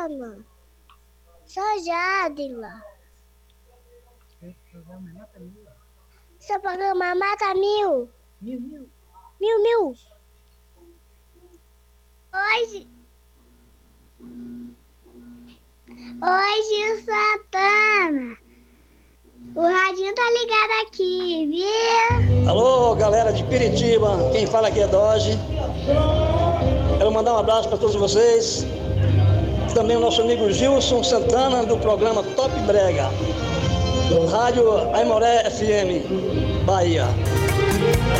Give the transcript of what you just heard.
programa. Sou Jadila. Seu programa Mata Mil. Mil. Hoje, Santana. O radinho tá ligado aqui, viu? Alô, galera de Piritiba, quem fala aqui é Doge. Quero mandar um abraço para todos vocês. Também o nosso amigo Gilson Santana, do programa Top Brega. Rádio Aimoré FM, Bahia.